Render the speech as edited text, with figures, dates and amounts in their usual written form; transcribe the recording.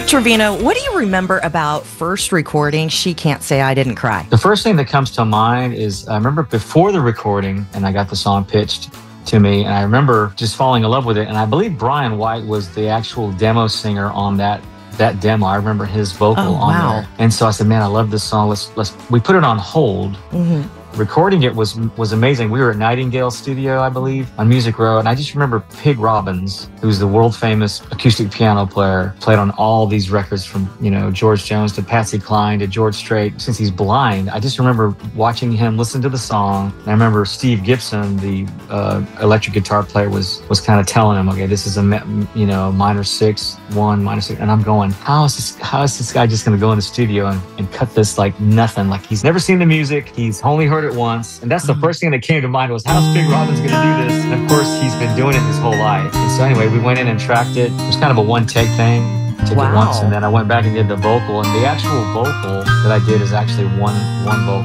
Trevino, what do you remember about first recording She Can't Say I Didn't Cry? The first thing that comes to mind is I remember before the recording, and I got the song pitched to me, and I remember just falling in love with it. And I believe Brian White was the actual demo singer on that demo. I remember his vocal on there. And so I said, man, I love this song. We put it on hold. Mm-hmm. Recording it was amazing. We were at Nightingale Studio, I believe, on Music Row. And I just remember Pig Robbins, who's the world famous acoustic piano player, played on all these records from, George Jones to Patsy Cline to George Strait. Since he's blind, I just remember watching him listen to the song. And I remember Steve Gibson, the electric guitar player, was kind of telling him, okay, this is a minor 6, 1, minor 6. And I'm going, how is this guy just going to go in the studio and cut this like nothing? Like, he's never seen the music. He's only heard it once. And that's the first thing that came to mind was, how's Pig Robbins going to do this? And of course, he's been doing it his whole life. And so anyway, we went in and tracked it. It was kind of a one-take thing. Took it once, and then I went back and did the vocal. And the actual vocal that I did is actually one vocal.